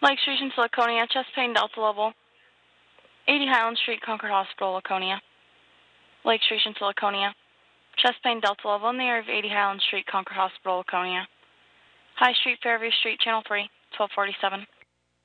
Lake Station to Laconia, chest pain, Delta level. 80 Highland Street, Concord Hospital, Laconia. Lake Station to Laconia. Chest pain, Delta level in the area of 80 Highland Street, Concord Hospital, Laconia. High Street, Fairview Street, Channel 3, 1247.